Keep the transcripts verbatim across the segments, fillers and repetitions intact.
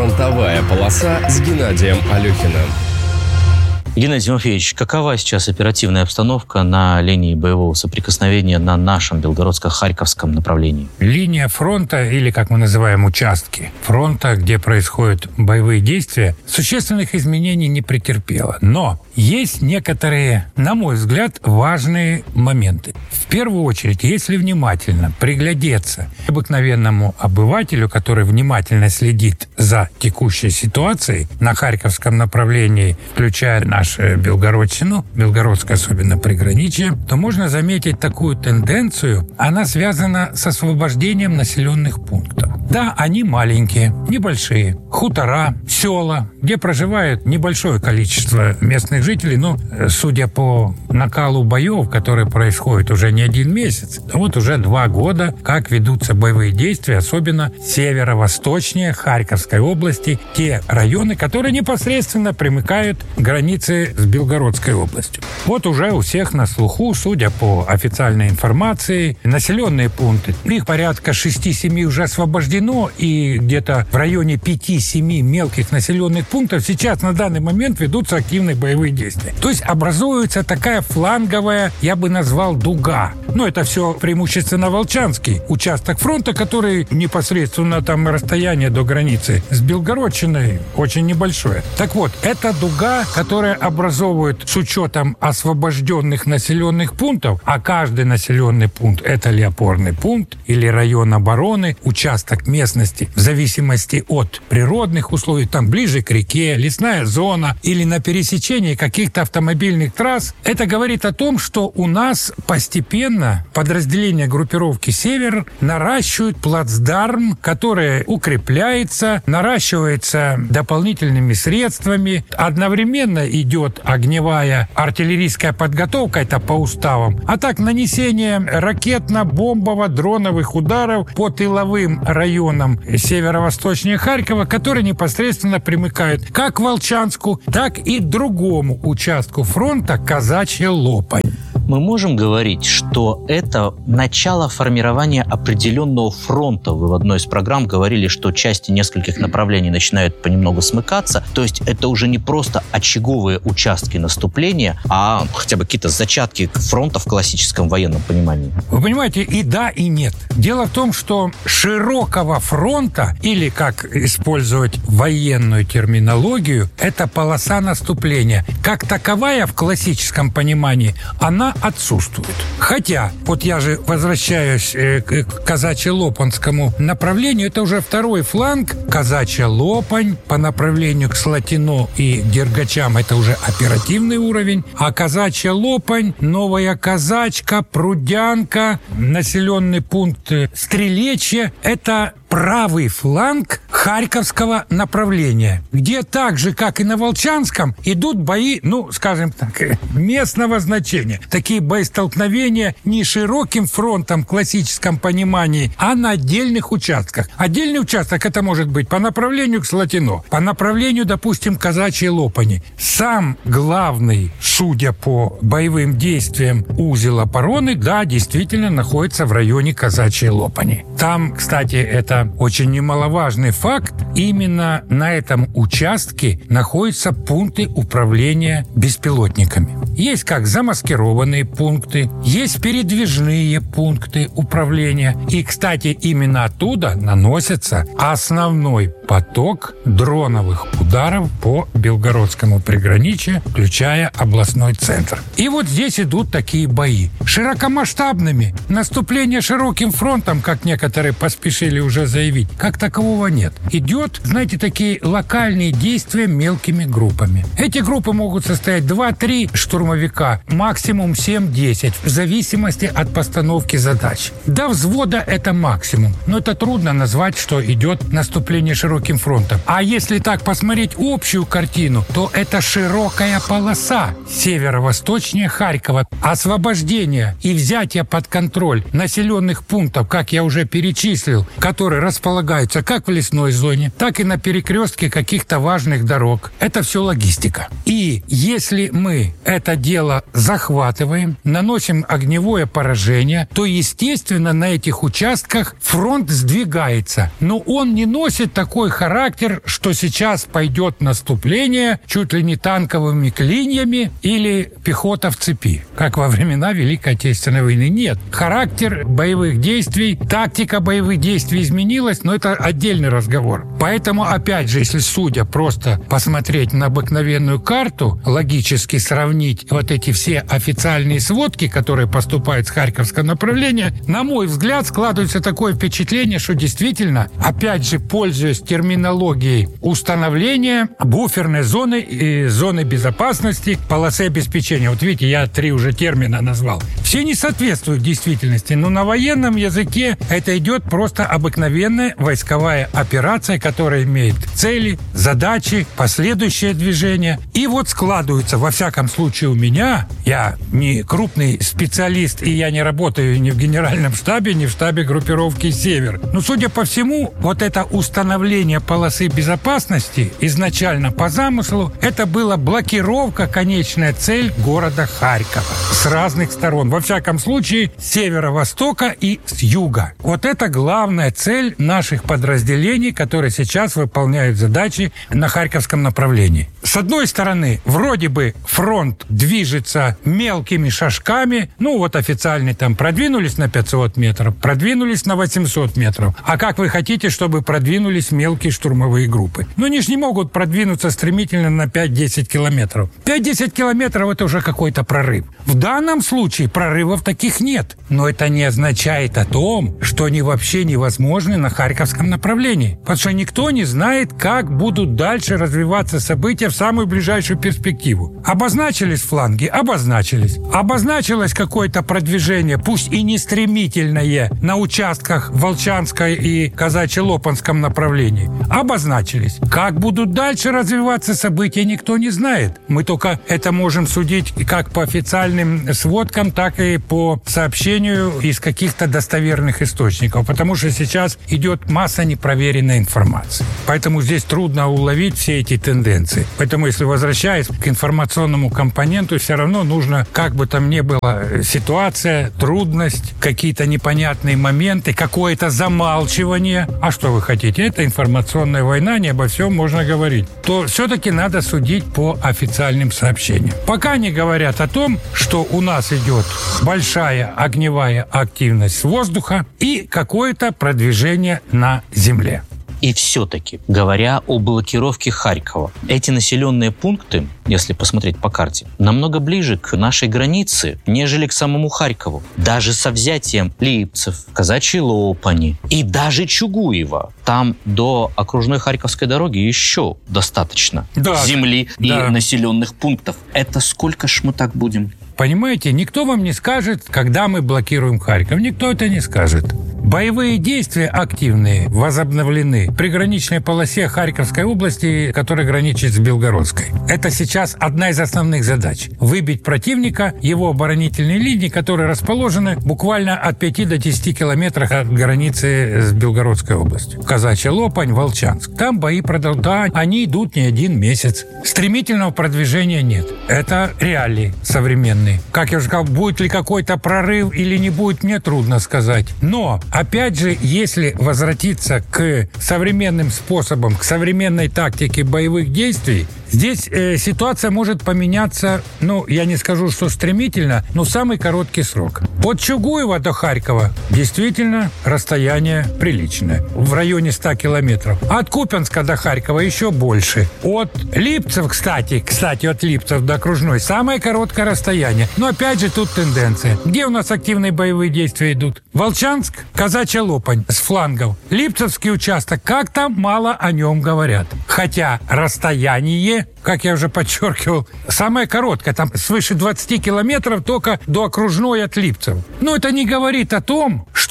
Фронтовая полоса с Геннадием Алехиным. Геннадий Тимофеевич, какова сейчас оперативная обстановка на линии боевого соприкосновения на нашем Белгородско-Харьковском направлении? Линия фронта, или, как мы называем, участки фронта, где происходят боевые действия, существенных изменений не претерпела. Но есть некоторые, на мой взгляд, важные моменты. В первую очередь, если внимательно приглядеться к обыкновенному обывателю, который внимательно следит за текущей ситуацией на Харьковском направлении, включая нашу Белгородщину, Белгородское особенно приграничье, то можно заметить такую тенденцию. Она связана с освобождением населенных пунктов. Да, они маленькие, небольшие. Хутора, села, где проживает небольшое количество местных жителей, но, судя по накалу боев, которые происходят уже не один месяц, вот уже два года, как ведутся боевые действия, особенно северо-восточнее Харьковской области, те районы, которые непосредственно примыкают к границе с Белгородской областью. Вот уже у всех на слуху, судя по официальной информации, населенные пункты. Их порядка шести-семи уже освобождено, и где-то в районе пяти-семи мелких населенных пунктов сейчас на данный момент ведутся активные боевые действия. То есть образуется такая фланговая, я бы назвал, дуга. Но это все преимущественно Волчанский участок фронта, который непосредственно там расстояние до границы с Белгородщиной очень небольшое. Так вот, эта дуга, которая образовывает с учетом освобожденных населенных пунктов, а каждый населенный пункт — это ли опорный пункт, или район обороны, участок местности, в зависимости от природных условий, там ближе к реке, лесная зона или на пересечении каких-то автомобильных трасс, это говорит о том, что у нас постепенно подразделения группировки «Север» наращивают плацдарм, который укрепляется, наращивается дополнительными средствами, одновременно идет огневая артиллерийская подготовка, это по уставам, а так нанесение ракетно-бомбово-дроновых ударов по тыловым районам северо-восточнее Харькова, которые непосредственно примыкают как к Волчанску, так и к другому участку фронта Казачья Лопань. Мы можем говорить, что это начало формирования определенного фронта. Вы в одной из программ говорили, что части нескольких направлений начинают понемногу смыкаться. То есть это уже не просто очаговые участки наступления, а хотя бы какие-то зачатки фронта в классическом военном понимании. Вы понимаете, и да, и нет. Дело в том, что широкого фронта, или, как использовать военную терминологию, это полоса наступления. Как таковая в классическом понимании, она отсутствует. Хотя, вот я же возвращаюсь э, к Казачье-Лопанскому направлению, это уже второй фланг. Казачья Лопань по направлению к Слатино и Дергачам — это уже оперативный уровень. А Казачья Лопань, Новая Казачка, Прудянка, населенный пункт Стрелечье — это правый фланг Харьковского направления, где так же, как и на Волчанском, идут бои, ну, скажем так, местного значения. Такие боестолкновения не широким фронтом в классическом понимании, а на отдельных участках. Отдельный участок — это может быть по направлению к Слатино, по направлению, допустим, Казачьей Лопани. Сам главный, судя по боевым действиям, узел обороны, да, действительно находится в районе Казачьей Лопани. Там, кстати, это очень немаловажный факт. Именно на этом участке находятся пункты управления беспилотниками. Есть как замаскированные пункты, есть передвижные пункты управления. И, кстати, именно оттуда наносится основной поток дроновых ударов по Белгородскому приграничью, включая областной центр. И вот здесь идут такие бои. Широкомасштабными. Наступление широким фронтом, как некоторые поспешили уже заявить, как такового нет. Идет, знаете, такие локальные действия мелкими группами. Эти группы могут состоять два-три штурмовика, максимум семь-десять, в зависимости от постановки задач. До взвода это максимум, но это трудно назвать, что идет наступление широким фронтом. А если так посмотреть общую картину, то это широкая полоса северо-восточнее Харькова. Освобождение и взятие под контроль населенных пунктов, как я уже перечислил, которые располагаются как в лесной жилой зоне, так и на перекрестке каких-то важных дорог. Это все логистика. И если мы это дело захватываем, наносим огневое поражение, то, естественно, на этих участках фронт сдвигается. Но он не носит такой характер, что сейчас пойдет наступление чуть ли не танковыми клиньями или пехота в цепи, как во времена Великой Отечественной войны. Нет. Характер боевых действий, тактика боевых действий изменилась, но это отдельный разговор. Поэтому, опять же, если судя просто посмотреть на обыкновенную карту, логически сравнить вот эти все официальные сводки, которые поступают с Харьковского направления, на мой взгляд, складывается такое впечатление, что действительно, опять же, пользуясь терминологией установления буферной зоны и зоны безопасности, полосы обеспечения. Вот видите, я три уже термина назвал. Все не соответствуют действительности, но на военном языке это идет просто обыкновенная войсковая операция, которая имеет цели, задачи, последующее движение. И вот складывается, во всяком случае у меня, я не крупный специалист, и я не работаю ни в генеральном штабе, ни в штабе группировки «Север». Но, судя по всему, вот это установление полосы безопасности изначально по замыслу, это была блокировка, конечная цель города Харькова с разных сторон. Во всяком случае, с северо-востока и с юга. Вот это главная цель наших подразделений, которые сейчас выполняют задачи на Харьковском направлении. С одной стороны, вроде бы фронт движется мелкими шажками, ну вот официально там продвинулись на пятьсот метров, продвинулись на восемьсот метров. А как вы хотите, чтобы продвинулись мелкие штурмовые группы? Ну они же не могут продвинуться стремительно на пять-десять километров. пять-десять километров это уже какой-то прорыв. В данном случае прорывов таких нет. Но это не означает о том, что они вообще невозможны на Харьковском направлении. Потому что никто не знает, как будут дальше развиваться события в самую ближайшую перспективу. Обозначились фланги? Обозначились. Обозначилось какое-то продвижение, пусть и не стремительное, на участках в Волчанской и Казачье-Лопанском направлении. Обозначились. Как будут дальше развиваться события, никто не знает. Мы только это можем судить как по официальным сводкам, так и по сообщению из каких-то достоверных источников, потому что сейчас идет масса непроверенной информации. Поэтому здесь трудно уловить все эти тенденции. Поэтому, если возвращаясь к информационному компоненту, все равно нужно, как бы там ни была ситуация, трудность, какие-то непонятные моменты, какое-то замалчивание. А что вы хотите? Это информационная война, не обо всем можно говорить. То все-таки надо судить по официальным сообщениям. Пока не говорят о том, что у нас идет большая огневая активность с воздуха и какое-то продвижение на земле. И все-таки, говоря о блокировке Харькова, эти населенные пункты, если посмотреть по карте, намного ближе к нашей границе, нежели к самому Харькову. Даже со взятием Липцев, Казачьей Лопани и даже Чугуева, там до окружной Харьковской дороги еще достаточно да, земли да. и населенных пунктов. Это сколько ж мы так будем? Понимаете, никто вам не скажет, когда мы блокируем Харьков. Никто это не скажет. Боевые действия активные, возобновлены в приграничной полосе Харьковской области, которая граничит с Белгородской. Это сейчас одна из основных задач. Выбить противника, его оборонительные линии, которые расположены буквально от пяти до десяти километров от границы с Белгородской областью. Казачья Лопань, Волчанск. Там бои продолжаются. Да, они идут не один месяц. Стремительного продвижения нет. Это реалии современные. Как я уже сказал, будет ли какой-то прорыв или не будет, мне трудно сказать. Но, опять же, если возвратиться к современным способам, к современной тактике боевых действий, здесь э, ситуация может поменяться, ну, я не скажу, что стремительно, но в самый короткий срок. От Чугуева до Харькова действительно расстояние приличное, в районе ста километров. От Купянска до Харькова еще больше. От Липцев, кстати, кстати, от Липцев до окружной самое короткое расстояние. Но опять же тут тенденция. Где у нас активные боевые действия идут? Волчанск, Казачья Лопань с флангов. Липцевский участок, как-то мало о нем говорят. Хотя расстояние, как я уже подчеркивал, самое короткое, там свыше двадцати километров только до окружной от Липцев. Но это не говорит о том, что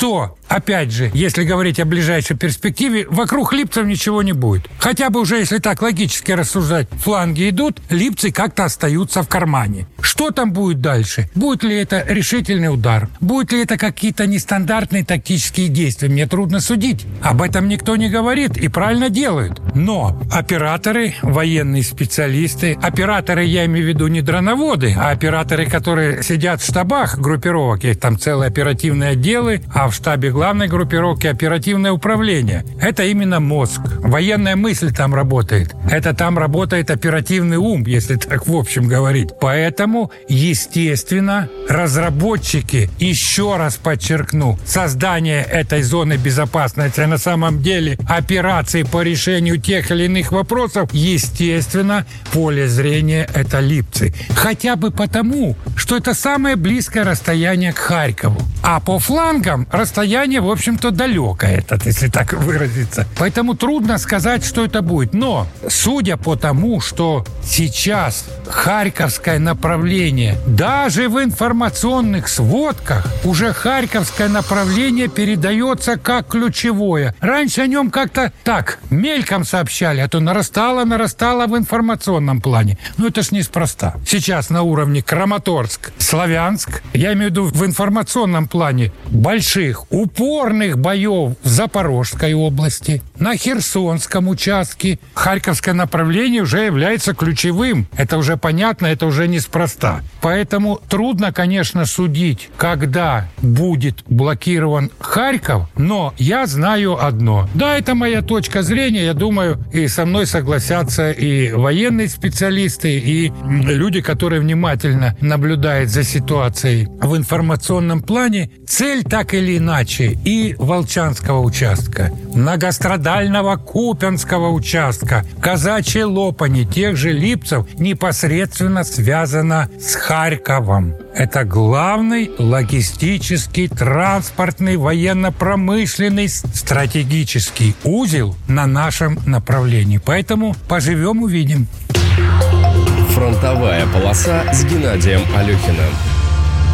опять же, если говорить о ближайшей перспективе, вокруг Липцев ничего не будет. Хотя бы уже, если так логически рассуждать, фланги идут, Липцы как-то остаются в кармане. Что там будет дальше? Будет ли это решительный удар? Будет ли это какие-то нестандартные тактические действия? Мне трудно судить. Об этом никто не говорит и правильно делают. Но операторы, военные специалисты, операторы, я имею в виду не дроноводы, а операторы, которые сидят в штабах группировок, есть там целые оперативные отделы, а в штабе главной группировки оперативное управление. Это именно мозг. Военная мысль там работает. Это там работает оперативный ум, если так в общем говорить. Поэтому, естественно, разработчики, еще раз подчеркну, создание этой зоны безопасности, на самом деле операции по решению тех или иных вопросов, естественно, поле зрения — это Липцы. Хотя бы потому, что это самое близкое расстояние к Харькову. А по флангам расстояние, в общем-то, далекое, этот, если так выразиться. Поэтому трудно сказать, что это будет. Но, судя по тому, что сейчас харьковское направление, даже в информационных сводках, уже харьковское направление передается как ключевое. Раньше о нем как-то так, мельком сообщали, а то нарастало, нарастало в информационном плане. Но это ж неспроста. Сейчас на уровне Краматорск, Славянск, я имею в виду в информационном плане, больших, упорных боев в Запорожской области, на Херсонском участке. Харьковское направление уже является ключевым. Это уже понятно, это уже неспроста. Поэтому трудно, конечно, судить, когда будет блокирован Харьков, но я знаю одно. Да, это моя точка зрения, я думаю, и со мной согласятся и военные специалисты, и люди, которые внимательно наблюдают за ситуацией в информационном плане. Цель так или иначе и Волчанского участка, многострадального Купянского участка, Казачьей Лопани, тех же Липцев непосредственно связана с Харьковом. Это главный логистический, транспортный, военно-промышленный, стратегический узел на нашем направлении. Поэтому поживем — увидим. Фронтовая полоса с Геннадием Алехиным.